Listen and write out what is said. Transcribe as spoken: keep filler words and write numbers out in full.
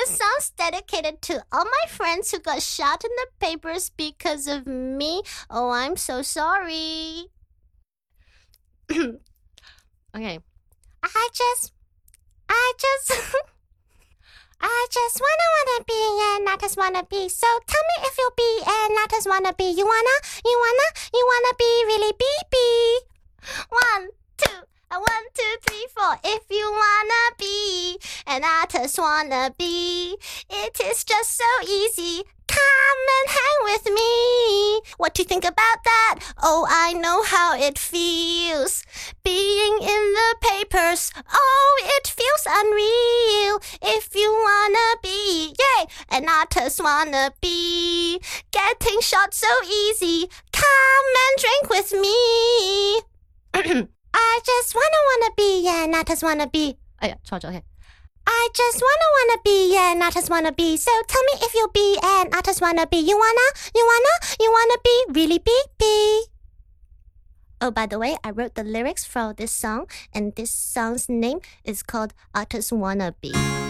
This song's dedicated to all my friends who got shot in the papers because of me. Oh, I'm so sorry. Okay. I just, I just, I just wanna wanna be and I just wanna be. So tell me if you'll be and I just wanna be. You wanna, you wanna, you wanna be really be be. One, two, uh, one, two, three, four. If you wanna be and I just wanna be, it is just so easy. Come and hang with me. What do you think about that? Oh, I know how it feels. Being in the papers, oh, it feels unreal. If you wanna be, yay, and I just wanna be. Getting shot so easy. Come and drink with me. I just wanna wanna be, yeah, and I just wanna be. Oh yeah, 錯咗嘅。I just wanna wanna be, yeah, and I just wanna be. So tell me if you'll be, and I just wanna be. You wanna, you wanna, you wanna be really be be. Oh, by the way, I wrote the lyrics for this song, and this song's name is called I Just Wanna Be.